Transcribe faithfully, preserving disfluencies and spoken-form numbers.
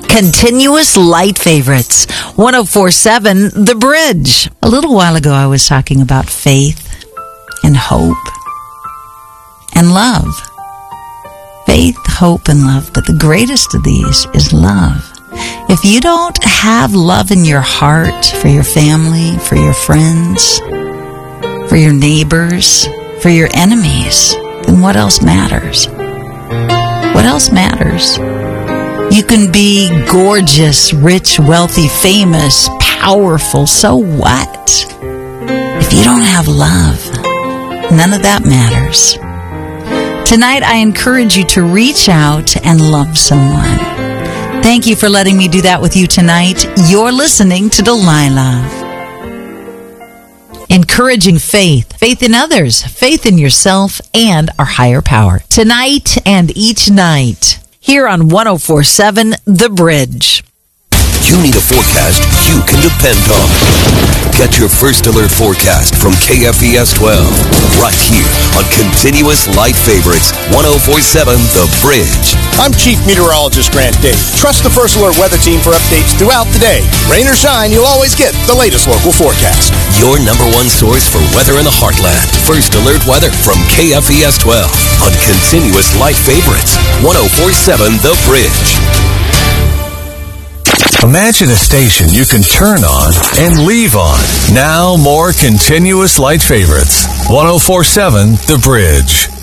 Continuous Light Favorites, one oh four point seven The Bridge. A little while ago, I was talking about faith and hope and love. Faith, hope, and love, but the greatest of these is love. If you don't have love in your heart for your family, for your friends, for your neighbors, for your enemies, then what else matters? What else matters? You can be gorgeous, rich, wealthy, famous, powerful. So what? If you don't have love, none of that matters. Tonight, I encourage you to reach out and love someone. Thank you for letting me do that with you tonight. You're listening to Delilah. Encouraging faith, faith in others, faith in yourself, and our higher power. Tonight and each night, here on one oh four point seven The Bridge. You need a forecast you can depend on. Get your first alert forecast from K F E S twelve right here on Continuous Light Favorites one oh four point seven The Bridge. I'm Chief Meteorologist Grant Dave. Trust the First Alert Weather Team for updates throughout the day. Rain or shine, you'll always get the latest local forecast. Your number one source for weather in the heartland. First Alert Weather from K F E S twelve on Continuous Light Favorites one oh four point seven The Bridge. Imagine a station you can turn on and leave on. Now more Continuous Light Favorites. one oh four point seven The Bridge.